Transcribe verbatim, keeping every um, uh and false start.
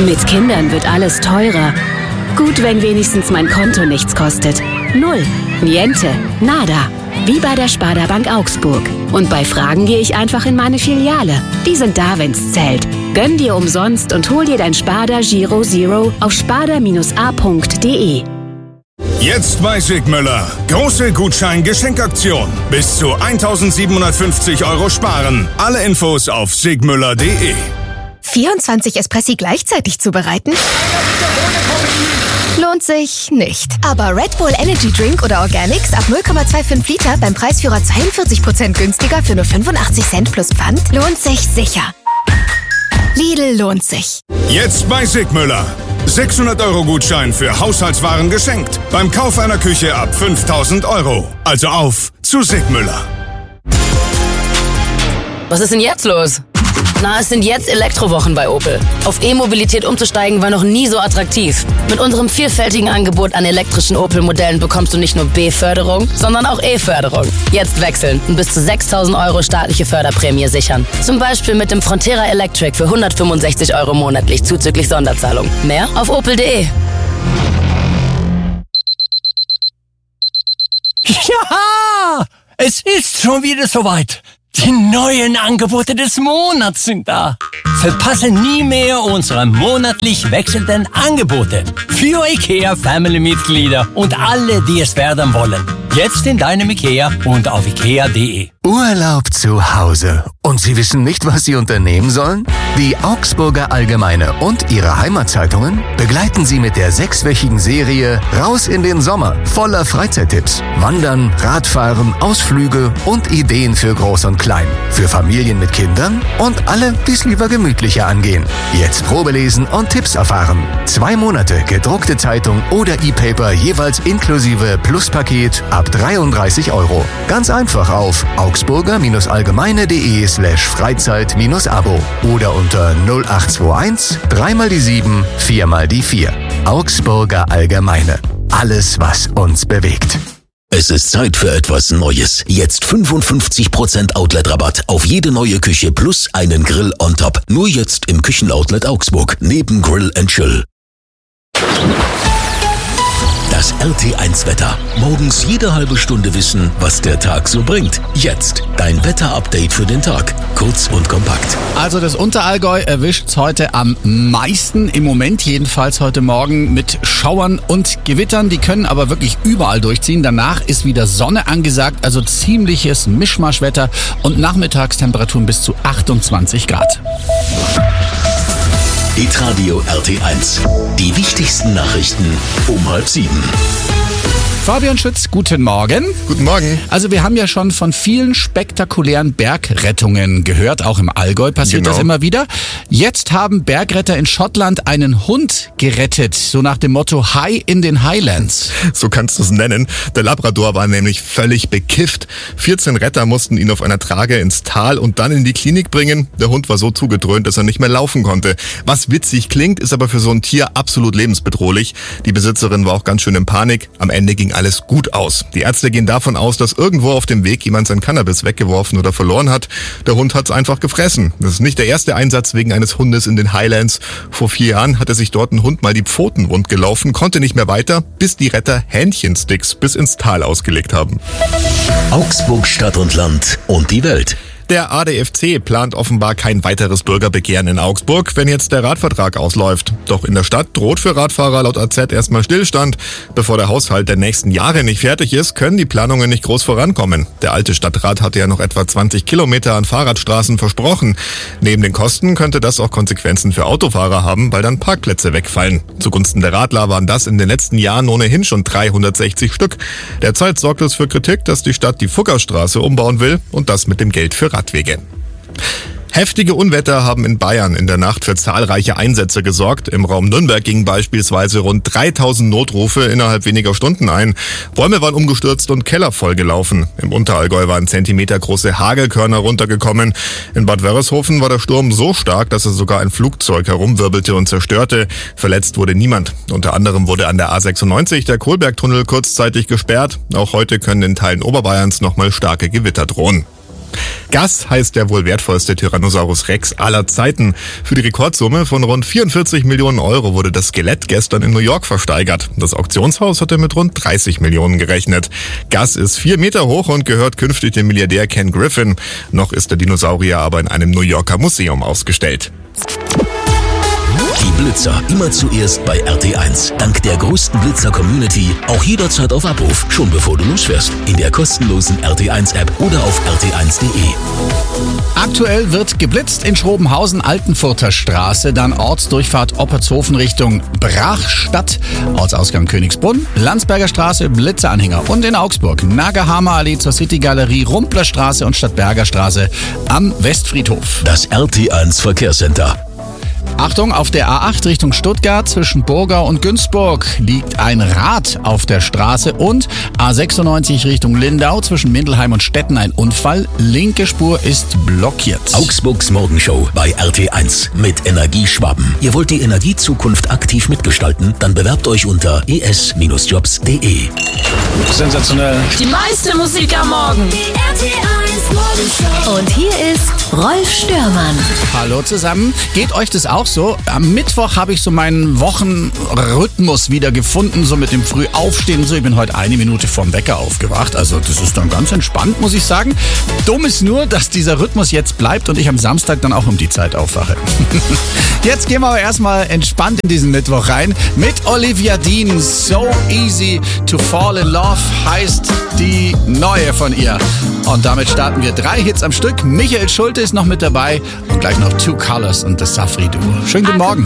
Mit Kindern wird alles teurer. Gut, wenn wenigstens mein Konto nichts kostet. Null. Niente. Nada. Wie bei der Sparda Bank Augsburg. Und bei Fragen gehe ich einfach in meine Filiale. Die sind da, wenn's zählt. Gönn dir umsonst und hol dir dein Sparda Giro Zero auf sparda Bindestrich a punkt de. Jetzt bei Sigmüller. Große Gutschein-Geschenkaktion. Bis zu eintausendsiebenhundertfünfzig Euro sparen. Alle Infos auf sigmüller punkt de. vierundzwanzig Espressi gleichzeitig zubereiten? Lohnt sich nicht. Aber Red Bull Energy Drink oder Organics ab null Komma fünfundzwanzig Liter beim Preisführer zweiundvierzig Prozent günstiger für nur fünfundachtzig Cent plus Pfand lohnt sich sicher. Lidl lohnt sich. Jetzt bei Sigmüller. sechshundert Euro Gutschein für Haushaltswaren geschenkt. Beim Kauf einer Küche ab fünftausend Euro. Also auf zu Sigmüller. Was ist denn jetzt los? Na, es sind jetzt Elektrowochen bei Opel. Auf E-Mobilität umzusteigen war noch nie so attraktiv. Mit unserem vielfältigen Angebot an elektrischen Opel-Modellen bekommst du nicht nur B-Förderung, sondern auch E-Förderung. Jetzt wechseln und bis zu sechstausend Euro staatliche Förderprämie sichern. Zum Beispiel mit dem Frontera Electric für hundertfünfundsechzig Euro monatlich zuzüglich Sonderzahlung. Mehr auf opel punkt de. Ja, es ist schon wieder soweit. Die neuen Angebote des Monats sind da. Verpasse nie mehr unsere monatlich wechselnden Angebote für IKEA-Family-Mitglieder und alle, die es werden wollen. Jetzt in deinem IKEA und auf ikea punkt de. Urlaub zu Hause. Und Sie wissen nicht, was Sie unternehmen sollen? Die Augsburger Allgemeine und ihre Heimatzeitungen begleiten Sie mit der sechswöchigen Serie Raus in den Sommer voller Freizeittipps. Wandern, Radfahren, Ausflüge und Ideen für Groß und Klein. Für Familien mit Kindern und alle, die es lieber gemütlicher angehen. Jetzt Probelesen und Tipps erfahren. Zwei Monate gedruckte Zeitung oder E-Paper jeweils inklusive Pluspaket ab dreiunddreißig Euro. Ganz einfach auf augsburger-allgemeine punkt de slash Freizeit-Abo oder unter null acht zwei eins drei mal die sieben, vier mal die vier. Augsburger Allgemeine. Alles, was uns bewegt. Es ist Zeit für etwas Neues. Jetzt fünfundfünfzig Prozent Outlet-Rabatt auf jede neue Küche plus einen Grill on top. Nur jetzt im Küchenoutlet Augsburg, neben Grill and Chill. Das R T eins Wetter. Morgens jede halbe Stunde wissen, was der Tag so bringt. Jetzt dein Wetter-Update für den Tag. Kurz und kompakt. Also das Unterallgäu erwischt's heute am meisten. Im Moment jedenfalls heute Morgen mit Schauern und Gewittern. Die können aber wirklich überall durchziehen. Danach ist wieder Sonne angesagt. Also ziemliches Mischmaschwetter und Nachmittagstemperaturen bis zu achtundzwanzig Grad. Hitradio R T eins. Die wichtigsten Nachrichten um halb sieben. Fabian Schütz, guten Morgen. Guten Morgen. Also wir haben ja schon von vielen spektakulären Bergrettungen gehört. Auch im Allgäu passiert Genau. das immer wieder. Jetzt haben Bergretter in Schottland einen Hund gerettet. So nach dem Motto High in den Highlands. So kannst du es nennen. Der Labrador war nämlich völlig bekifft. vierzehn Retter mussten ihn auf einer Trage ins Tal und dann in die Klinik bringen. Der Hund war so zugedröhnt, dass er nicht mehr laufen konnte. Was witzig klingt, ist aber für so ein Tier absolut lebensbedrohlich. Die Besitzerin war auch ganz schön in Panik. Am Ende ging alles gut aus. Die Ärzte gehen davon aus, dass irgendwo auf dem Weg jemand sein Cannabis weggeworfen oder verloren hat. Der Hund hat's einfach gefressen. Das ist nicht der erste Einsatz wegen eines Hundes in den Highlands. Vor vier Jahren hatte sich dort ein Hund mal die Pfoten wund gelaufen, konnte nicht mehr weiter, bis die Retter Hähnchensticks bis ins Tal ausgelegt haben. Augsburg Stadt und Land und die Welt. Der A D F C plant offenbar kein weiteres Bürgerbegehren in Augsburg, wenn jetzt der Radvertrag ausläuft. Doch in der Stadt droht für Radfahrer laut A Z erstmal Stillstand. Bevor der Haushalt der nächsten Jahre nicht fertig ist, können die Planungen nicht groß vorankommen. Der alte Stadtrat hatte ja noch etwa zwanzig Kilometer an Fahrradstraßen versprochen. Neben den Kosten könnte das auch Konsequenzen für Autofahrer haben, weil dann Parkplätze wegfallen. Zugunsten der Radler waren das in den letzten Jahren ohnehin schon dreihundertsechzig Stück. Derzeit sorgt es für Kritik, dass die Stadt die Fuggerstraße umbauen will und das mit dem Geld für Radwege. Heftige Unwetter haben in Bayern in der Nacht für zahlreiche Einsätze gesorgt. Im Raum Nürnberg gingen beispielsweise rund dreitausend Notrufe innerhalb weniger Stunden ein. Bäume waren umgestürzt und Keller vollgelaufen. Im Unterallgäu waren zentimetergroße Hagelkörner runtergekommen. In Bad Wörishofen war der Sturm so stark, dass er sogar ein Flugzeug herumwirbelte und zerstörte. Verletzt wurde niemand. Unter anderem wurde an der A sechsundneunzig der Kohlbergtunnel kurzzeitig gesperrt. Auch heute können in Teilen Oberbayerns nochmal starke Gewitter drohen. Gus heißt der wohl wertvollste Tyrannosaurus Rex aller Zeiten. Für die Rekordsumme von rund vierundvierzig Millionen Euro wurde das Skelett gestern in New York versteigert. Das Auktionshaus hatte mit rund dreißig Millionen gerechnet. Gus ist vier Meter hoch und gehört künftig dem Milliardär Ken Griffin. Noch ist der Dinosaurier aber in einem New Yorker Museum ausgestellt. Die Blitzer immer zuerst bei R T eins. Dank der größten Blitzer-Community auch jederzeit auf Abruf, schon bevor du losfährst. In der kostenlosen R T eins App oder auf r t eins punkt de. Aktuell wird geblitzt in Schrobenhausen-Altenfurter Straße, dann Ortsdurchfahrt Oppertshofen Richtung Brachstadt, Ortsausgang Königsbrunn, Landsberger Straße, Blitzeranhänger und in Augsburg Nagerhammer Allee zur City-Galerie, Rumpler Straße und Stadtberger Straße am Westfriedhof. Das R T eins Verkehrscenter. Achtung, auf der A acht Richtung Stuttgart zwischen Burgau und Günzburg liegt ein Rad auf der Straße und A sechsundneunzig Richtung Lindau zwischen Mindelheim und Stetten ein Unfall. Linke Spur ist blockiert. Augsburgs Morgenshow bei R T eins mit Energieschwaben. Ihr wollt die Energiezukunft aktiv mitgestalten? Dann bewerbt euch unter e s jobs punkt de. Sensationell. Die meiste Musik am Morgen. Die R T eins Morgenshow. Und hier ist Rolf Störmann. Hallo zusammen. Geht euch das auch so? Am Mittwoch habe ich so meinen Wochenrhythmus wieder gefunden, so mit dem Frühaufstehen. So, ich bin heute eine Minute vorm Wecker aufgewacht. Also das ist dann ganz entspannt, muss ich sagen. Dumm ist nur, dass dieser Rhythmus jetzt bleibt und ich am Samstag dann auch um die Zeit aufwache. Jetzt gehen wir aber erstmal entspannt in diesen Mittwoch rein mit Olivia Dean. So Easy to Fall in Love heißt die neue von ihr. Und damit starten wir drei Hits am Stück. Michael Schulte ist noch mit dabei und gleich noch Two Colors und das Safri Duo. Schönen guten Morgen.